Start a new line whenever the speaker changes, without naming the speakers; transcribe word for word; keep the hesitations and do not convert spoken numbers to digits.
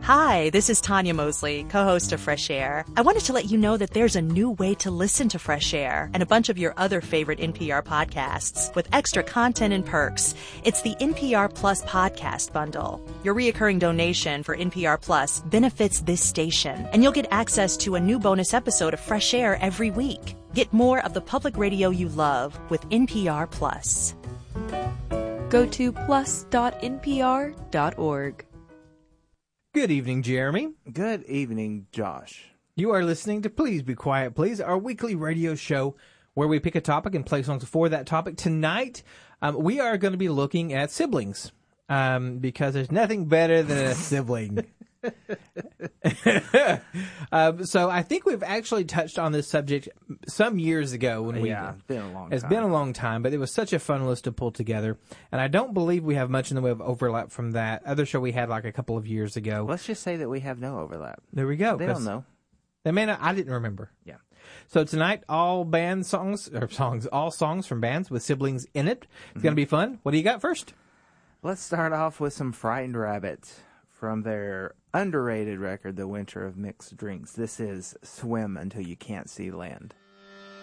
Hi, this is Tanya Mosley, co-host of Fresh Air. I wanted to let you know that there's a new way to listen to Fresh Air and a bunch of your other favorite N P R podcasts with extra content and perks. It's the N P R Plus podcast bundle. Your reoccurring donation for N P R Plus benefits this station, and you'll get access to a new bonus episode of Fresh Air every week. Get more of the public radio you love with N P R Plus.
Go to plus dot n p r dot org.
Good evening, Jeremy.
Good evening, Josh.
You are listening to Please Be Quiet, Please, our weekly radio show where we pick a topic and play songs for that topic. Tonight, um, we are going to be looking at siblings um, because there's nothing better than a sibling. um, so I think we've actually touched on this subject some years ago when we.
Yeah, it's been a long
It's
time.
been a long time, but it was such a fun list to pull together, and I don't believe we have much in the way of overlap from that other show we had like a couple of years ago.
Let's just say that we have no overlap.
There we go.
They don't know.
They may not. I didn't remember.
Yeah.
So tonight, all band songs or songs, all songs from bands with siblings in it. It's mm-hmm. going to be fun. What do you got first?
Let's start off with some Frightened Rabbit from their underrated record, The Winter of Mixed Drinks. This is Swim Until You Can't See Land.